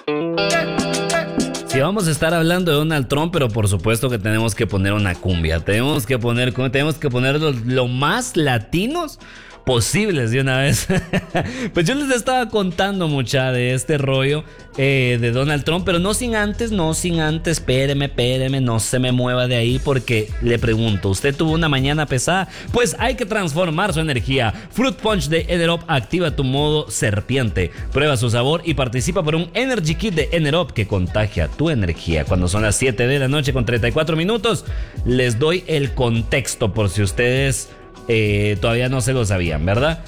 Sí, vamos a estar hablando de Donald Trump, pero por supuesto que tenemos que poner una cumbia. Tenemos que poner lo más latinos posibles de una vez. Pues yo les estaba contando mucha de este rollo de Donald Trump, pero no sin antes, espéreme, no se me mueva de ahí, porque le pregunto, ¿usted tuvo una mañana pesada? Pues hay que transformar su energía. Fruit Punch de Enerop activa tu modo serpiente. Prueba su sabor y participa por un Energy Kit de Enerop que contagia tu energía. Cuando son las 7 de la noche con 34 minutos, les doy el contexto por si ustedes todavía no se lo sabían, ¿verdad?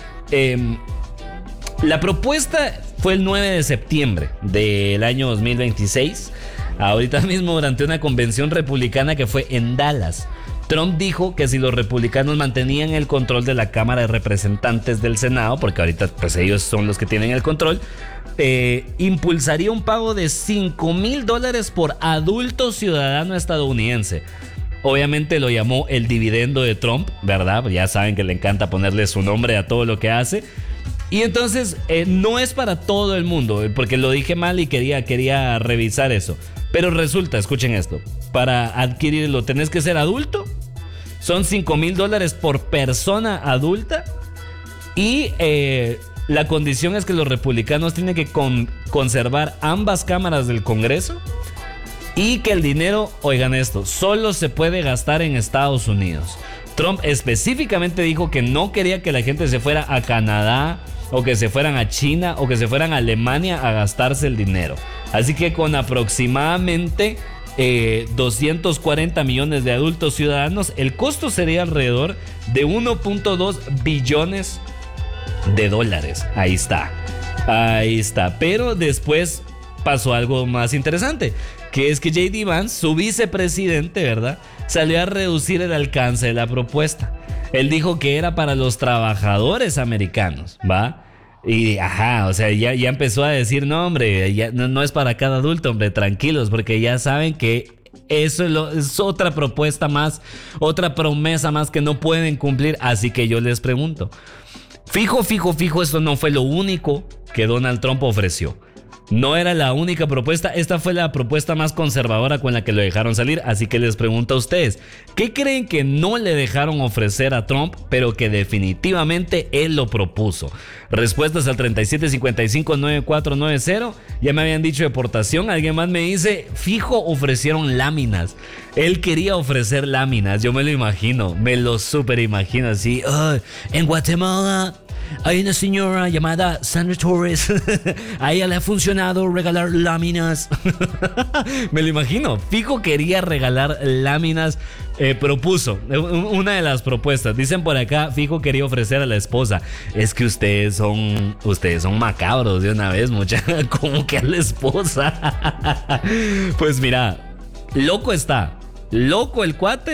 La propuesta fue el 9 de septiembre del año 2026, ahorita mismo durante una convención republicana que fue en Dallas. Trump dijo que si los republicanos mantenían el control de la Cámara de Representantes del Senado, porque ahorita pues ellos son los que tienen el control, impulsaría un pago de $5,000 por adulto ciudadano estadounidense. Obviamente lo llamó el dividendo de Trump, ¿verdad? Ya saben que le encanta ponerle su nombre a todo lo que hace. Y entonces no es para todo el mundo, porque lo dije mal y quería revisar eso. Pero resulta, escuchen esto, para adquirirlo tenés que ser adulto. Son $5,000 por persona adulta. Y la condición es que los republicanos tienen que conservar ambas cámaras del Congreso. Y que el dinero, oigan esto, solo se puede gastar en Estados Unidos. Trump específicamente dijo que no quería que la gente se fuera a Canadá, o que se fueran a China, o que se fueran a Alemania a gastarse el dinero. Así que con aproximadamente 240 millones de adultos ciudadanos, el costo sería alrededor de 1.2 billones de dólares. Ahí está. Pero después pasó algo más interesante, que es que J.D. Vance, su vicepresidente, ¿verdad?, salió a reducir el alcance de la propuesta. Él dijo que era para los trabajadores americanos, ¿va? Y o sea, ya empezó a decir, no, hombre, ya no es para cada adulto, hombre, tranquilos, porque ya saben que eso es otra propuesta más, otra promesa más que no pueden cumplir. Así que yo les pregunto, fijo, esto no fue lo único que Donald Trump ofreció. No era la única propuesta, esta fue la propuesta más conservadora con la que lo dejaron salir. Así que les pregunto a ustedes, ¿qué creen que no le dejaron ofrecer a Trump, pero que definitivamente él lo propuso? Respuestas al 37559490. Ya me habían dicho deportación. Alguien más me dice, fijo, ofrecieron láminas. Él quería ofrecer láminas, yo me lo super imagino así. En Guatemala hay una señora llamada Sandra Torres. A ella le ha funcionado regalar láminas. Me lo imagino. Fijo quería regalar láminas. Propuso una de las propuestas. Dicen por acá, fijo quería ofrecer a la esposa. Es que ustedes son macabros de una vez, muchacha. Como que a la esposa. Pues mira, loco el cuate.